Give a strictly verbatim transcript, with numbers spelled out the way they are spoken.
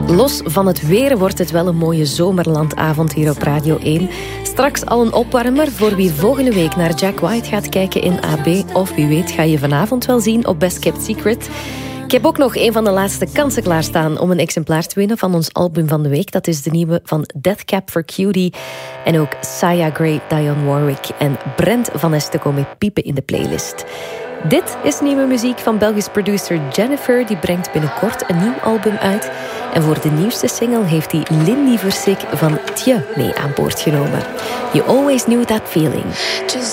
Los van het weer wordt het wel een mooie zomerlandavond hier op Radio één. Straks al een opwarmer voor wie volgende week naar Jack White gaat kijken in A B. Of wie weet ga je vanavond wel zien op Best Kept Secret. Ik heb ook nog een van de laatste kansen klaarstaan om een exemplaar te winnen van ons album van de week. Dat is de nieuwe van Death Cab for Cutie. En ook Saya Gray, Dionne Warwick en Brent van Este komen piepen in de playlist. Dit is nieuwe muziek van Belgisch producer Jennifer. Die brengt binnenkort een nieuw album uit. En voor de nieuwste single heeft hij Lindy Versick van Tje mee aan boord genomen. You always knew that feeling. Just